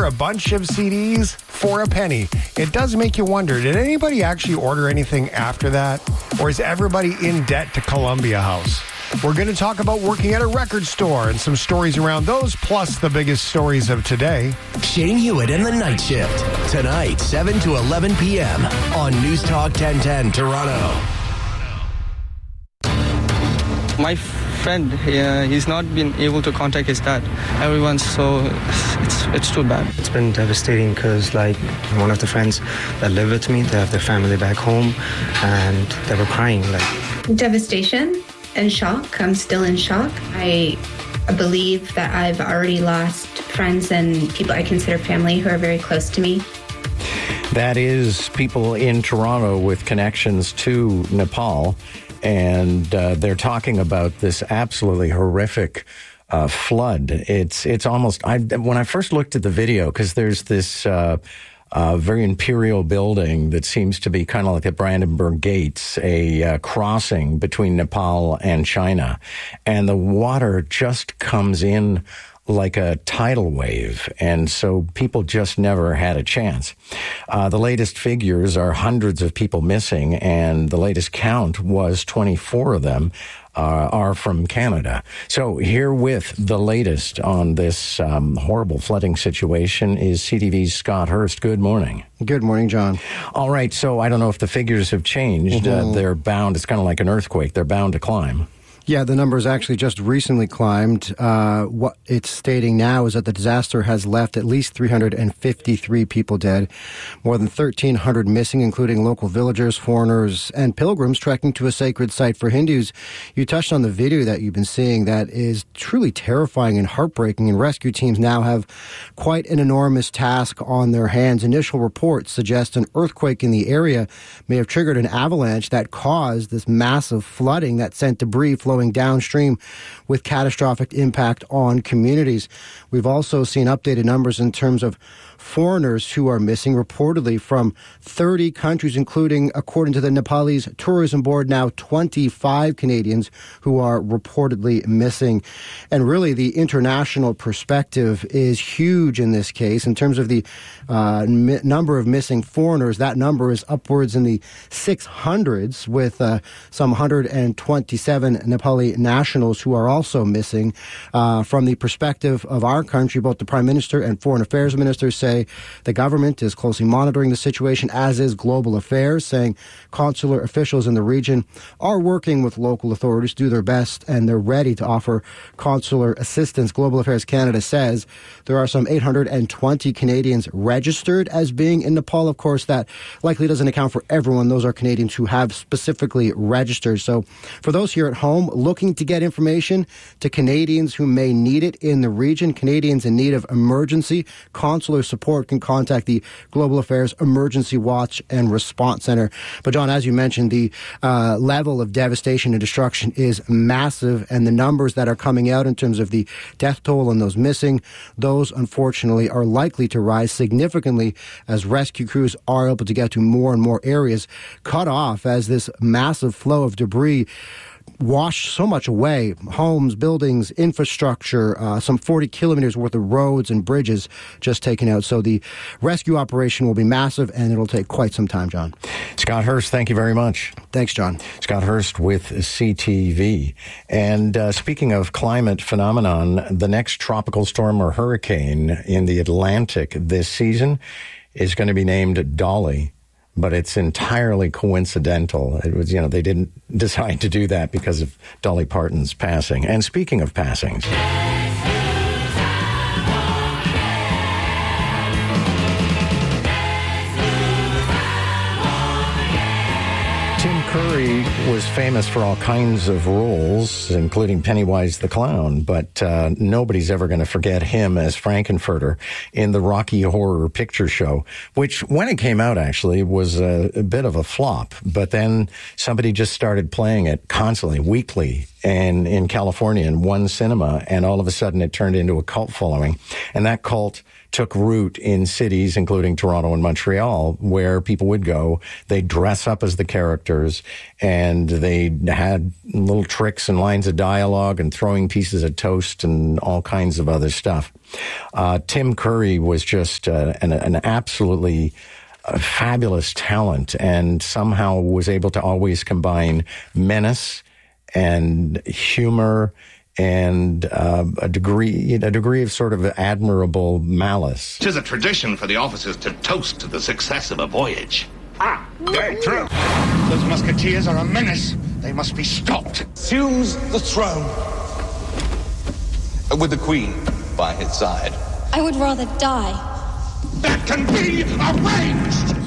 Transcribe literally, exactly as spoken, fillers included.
a bunch of C Ds for a penny. It does make you wonder, did anybody actually order anything after that? Or is everybody in debt to Columbia House? We're going to talk about working at a record store and some stories around those, plus the biggest stories of today. Shane Hewitt and the Night Shift. Tonight, seven to eleven p.m. on News Talk ten ten Toronto. My friend, uh, he's not been able to contact his dad. Everyone's so, it's it's too bad. It's been devastating because, like, one of the friends that live with me, they have their family back home, and they were crying. Like devastation and shock. I'm still in shock. I believe that I've already lost friends and people I consider family who are very close to me. That is people in Toronto with connections to Nepal. And uh, they're talking about this absolutely horrific uh, flood. It's it's almost, I, when I first looked at the video, because there's this uh, uh, very imperial building that seems to be kind of like the Brandenburg Gates, a uh, crossing between Nepal and China. And the water just comes in like a tidal wave, and so people just never had a chance. Uh, the latest figures are hundreds of people missing, and the latest count was twenty-four of them uh, are from Canada. So here with the latest on this um, horrible flooding situation is C T V's Scott Hurst. Good morning. Good morning, John. All right, so I don't know if the figures have changed. Mm-hmm. Uh, they're bound, it's kind of like an earthquake, they're bound to climb. Yeah, the numbers actually just recently climbed. Uh, what it's stating now is that the disaster has left at least three hundred fifty-three people dead, more than thirteen hundred missing, including local villagers, foreigners, and pilgrims trekking to a sacred site for Hindus. You touched on the video that you've been seeing that is truly terrifying and heartbreaking, and rescue teams now have quite an enormous task on their hands. Initial reports suggest an earthquake in the area may have triggered an avalanche that caused this massive flooding that sent debris flowing downstream with catastrophic impact on communities. We've also seen updated numbers in terms of foreigners who are missing, reportedly from thirty countries, including, according to the Nepalese Tourism Board, now twenty-five Canadians who are reportedly missing. And really, the international perspective is huge in this case. In terms of the uh, m- number of missing foreigners, that number is upwards in the six hundreds, with uh, some one hundred twenty-seven Nepali nationals who are also missing. Uh, from the perspective of our country, both the Prime Minister and Foreign Affairs Minister say the government is closely monitoring the situation, as is Global Affairs, saying consular officials in the region are working with local authorities to do their best, and they're ready to offer consular assistance. Global Affairs Canada says there are some eight hundred twenty Canadians registered as being in Nepal. Of course, that likely doesn't account for everyone. Those are Canadians who have specifically registered. So for those here at home looking to get information to Canadians who may need it in the region, Canadians in need of emergency consular support can contact the Global Affairs Emergency Watch and Response Center. But John, as you mentioned, the uh, level of devastation and destruction is massive, and the numbers that are coming out in terms of the death toll and those missing, those unfortunately are likely to rise significantly as rescue crews are able to get to more and more areas cut off as this massive flow of debris washed so much away. Homes, buildings, infrastructure, uh, some forty kilometers worth of roads and bridges just taken out. So the rescue operation will be massive, and it'll take quite some time, John. Scott Hurst, thank you very much. Thanks, John. Scott Hurst with C T V. And uh, speaking of climate phenomenon, the next tropical storm or hurricane in the Atlantic this season is going to be named Dolly. But it's entirely coincidental. It was, you know, they didn't decide to do that because of Dolly Parton's passing. And speaking of passings, Tim Curry was famous for all kinds of roles, including Pennywise the Clown, but uh, nobody's ever going to forget him as Frankenfurter in the Rocky Horror Picture Show, which, when it came out, actually, was a, a bit of a flop. But then somebody just started playing it constantly, weekly, and in California in one cinema, and all of a sudden it turned into a cult following. And that cult took root in cities, including Toronto and Montreal, where people would go. They'd dress up as the characters, and they had little tricks and lines of dialogue and throwing pieces of toast and all kinds of other stuff. Uh, Tim Curry was just uh, an, an absolutely uh, fabulous talent, and somehow was able to always combine menace and humor and uh, a degree a degree of sort of admirable malice. Tis a tradition for the officers to toast to the success of a voyage. Ah, very true. Those musketeers are a menace. They must be stopped. Assumes the throne with the Queen by his side. I would rather die. That can be arranged!